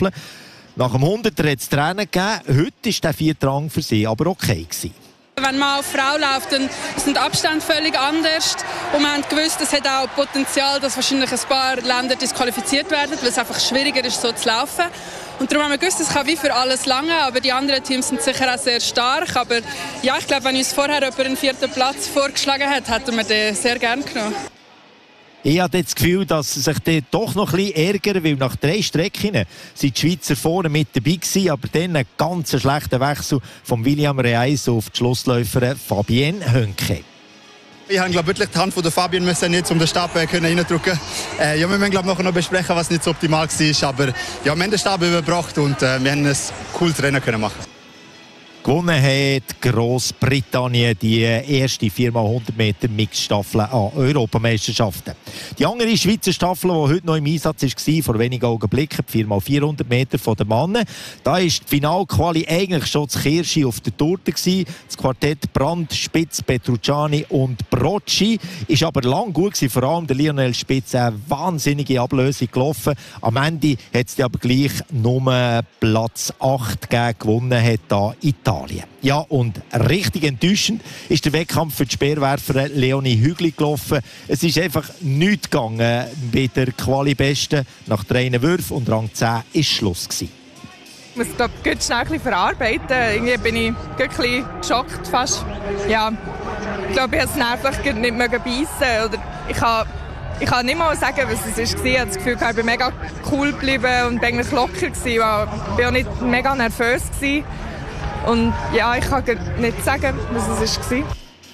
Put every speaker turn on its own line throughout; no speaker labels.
Staffel. Nach dem 100er hat es Tränen gegeben. Heute war der 4. Rang für sie aber okay gewesen.
Wenn man auf Frau läuft, dann sind die Abstände völlig anders. Und wir haben gewusst, es hat auch Potenzial, dass wahrscheinlich ein paar Länder disqualifiziert werden, weil es einfach schwieriger ist, so zu laufen. Und darum haben wir gewusst, es kann wie für alles lange, aber die anderen Teams sind sicher auch sehr stark. Aber ja, ich glaube, wenn uns vorher jemand einen 4. Platz vorgeschlagen hat, hätten wir den sehr gerne genommen.
Ich habe das Gefühl, dass sie sich dann doch noch ein bisschen ärgern, weil nach 3 Strecken sind die Schweizer vorne mit dabei gewesen, aber dann ein ganz schlechter Wechsel von William Reis auf die Schlussläuferin Fabienne Hönke.
Ich habe wirklich die Hand von der Fabienne müssen jetzt um den Stab reindrücken. Ja, wir müssen nachher noch besprechen, was nicht so optimal war, aber ja, wir haben den Stab überbracht und wir haben ein cooles Rennen machen.
Gewonnen hat Grossbritannien die erste 4x100 Meter Mixstaffel an Europameisterschaften. Die andere Schweizer Staffel, die heute noch im Einsatz war, vor wenigen Augenblicken, die 4x400 Meter von den Männern. Da war die Finalquali eigentlich schon das Kirsche auf der Torte gewesen. Das Quartett Brandt, Spitz, Petrucciani und Brocci ist aber lang gut gewesen. Vor allem der Lionel Spitz, eine wahnsinnige Ablösung gelaufen. Am Ende hat es aber gleich nur Platz 8 gegeben. Gewonnen hat da Italien. Ja, und richtig enttäuschend ist der Wettkampf für die Speerwerferin Leonie Hügli gelaufen. Es ist einfach nichts gegangen bei der Quali-Besten. Nach 3 Würfen und Rang 10 war Schluss gewesen.
Ich muss es gut schnell ein bisschen verarbeiten. Irgendwie bin ich ein bisschen geschockt fast. Ja, ich glaube, ich konnte es nervlich nicht beißen. Oder ich kann nicht mal sagen, was es war. Ich hatte das Gefühl, ich bin mega cool geblieben und bin eigentlich locker gewesen. Ich war auch nicht mega nervös gewesen. Und ja, ich kann nicht sagen, was es war.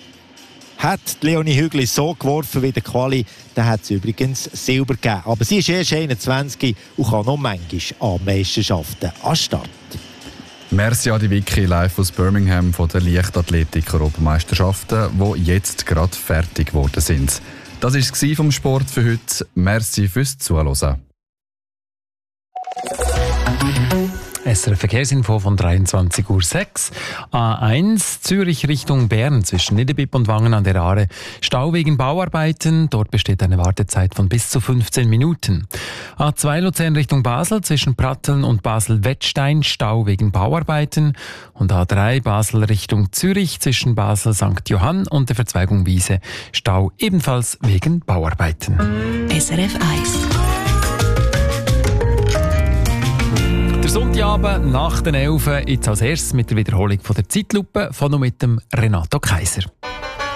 Hat Leonie Hügli so geworfen wie der Quali, dann hat sie übrigens Silber gegeben. Aber sie ist erst 21 und kann noch manchmal an Meisterschaften an Start.
Merci an die Vicky live aus Birmingham von der Leichtathletik-Europameisterschaften, die jetzt gerade fertig geworden sind. Das war es vom Sport für heute. Merci fürs Zuhören.
SRF Verkehrsinfo von 23:06 Uhr. A1 Zürich Richtung Bern zwischen Niederbipp und Wangen an der Aare. Stau wegen Bauarbeiten. Dort besteht eine Wartezeit von bis zu 15 Minuten. A2 Luzern Richtung Basel zwischen Pratteln und Basel-Wettstein. Stau wegen Bauarbeiten. Und A3 Basel Richtung Zürich zwischen Basel St. Johann und der Verzweigung Wiese. Stau ebenfalls wegen Bauarbeiten.
SRF 1.
Der Sonntagabend nach den 11 jetzt als erstes mit der Wiederholung von der Zeitlupe von und mit dem Renato Kaiser.